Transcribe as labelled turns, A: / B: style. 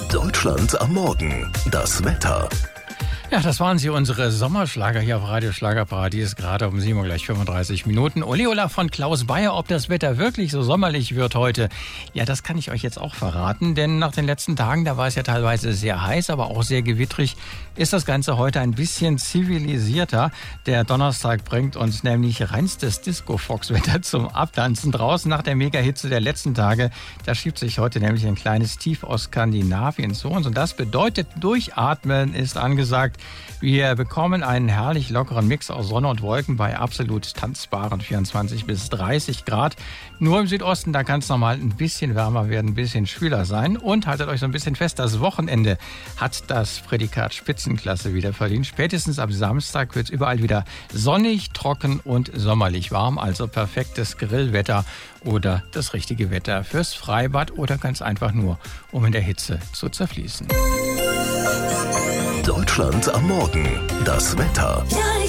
A: Deutschland am Morgen. Das Wetter.
B: Ja, das waren sie, unsere Sommerschlager hier auf Radio Schlagerparadies, gerade um 7 Uhr gleich 35 Minuten. Uli Olaf von Klaus Bayer, ob das Wetter wirklich so sommerlich wird heute, ja, das kann ich euch jetzt auch verraten, denn nach den letzten Tagen, da war es ja teilweise sehr heiß, aber auch sehr gewittrig, ist das Ganze heute ein bisschen zivilisierter. Der Donnerstag bringt uns nämlich reinstes Disco-Fox-Wetter zum Abtanzen draußen nach der Megahitze der letzten Tage. Da schiebt sich heute nämlich ein kleines Tief aus Skandinavien zu uns und das bedeutet, Durchatmen ist angesagt. Wir bekommen einen herrlich lockeren Mix aus Sonne und Wolken bei absolut tanzbaren 24 bis 30 Grad. Nur im Südosten, da kann es nochmal ein bisschen wärmer werden, ein bisschen schwüler sein. Und haltet euch so ein bisschen fest, das Wochenende hat das Prädikat Spitzenklasse wieder verdient. Spätestens ab Samstag wird es überall wieder sonnig, trocken und sommerlich warm. Also perfektes Grillwetter oder das richtige Wetter fürs Freibad oder ganz einfach nur, um in der Hitze zu zerfließen.
A: Deutschland am Morgen. Das Wetter.